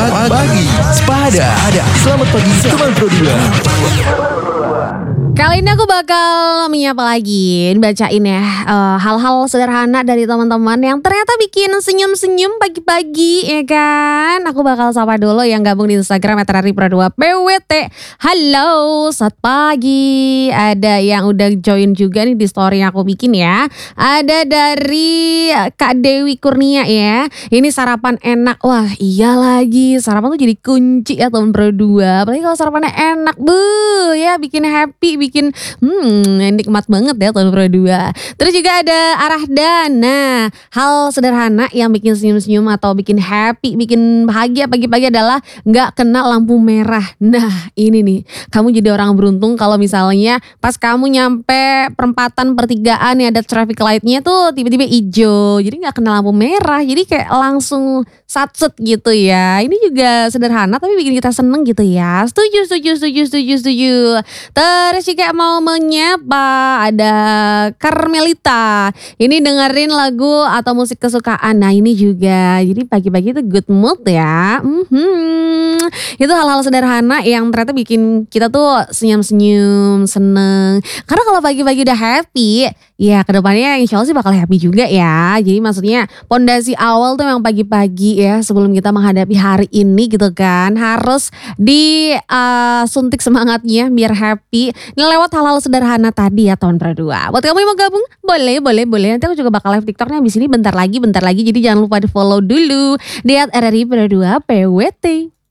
Pagi Sepada. Selamat pagi teman Pro 2. Kali ini aku bakal menyapa lagi, bacain ya hal-hal sederhana dari teman-teman yang ternyata bikin senyum-senyum pagi-pagi, ya kan? Aku bakal sapa dulu yang gabung di Instagram @raripro2pwt. Halo, selamat pagi. Ada yang udah join juga nih di story yang aku bikin ya. Ada dari Kak Dewi Kurnia ya. Ini sarapan enak. Wah, iya lagi. Sarapan tuh jadi kunci ya teman Pro 2. Apalagi kalau sarapannya enak, ya bikin happy, bikin nikmat banget ya tahun Pro 2. Terus juga ada Arahdan. Nah, hal sederhana yang bikin senyum-senyum atau bikin happy, bikin bahagia pagi-pagi adalah gak kena lampu merah. Nah, ini nih, kamu jadi orang beruntung kalau misalnya pas kamu nyampe perempatan pertigaan ya ada traffic lightnya tuh tiba-tiba hijau. Jadi gak kena lampu merah, jadi kayak langsung satset gitu ya. Ini juga sederhana tapi bikin kita seneng gitu ya. Setuju. Terus juga mau menyapa ada Carmelita. Ini dengerin lagu atau musik kesukaan. Nah ini juga, jadi pagi-pagi itu good mood ya. Itu hal-hal sederhana yang ternyata bikin kita tuh senyum-senyum, seneng. Karena kalau pagi-pagi udah happy, ya kedepannya insya Allah sih bakal happy juga ya. Jadi maksudnya pondasi awal tuh yang pagi-pagi ya sebelum kita menghadapi hari ini gitu kan. Harus disuntik semangatnya biar happy. Ini lewat hal-hal sederhana tadi ya tahun Pro 2. Buat kamu yang mau gabung, boleh. Nanti aku juga bakal live TikToknya abis ini bentar lagi. Jadi jangan lupa di follow dulu di @raripro2pwt.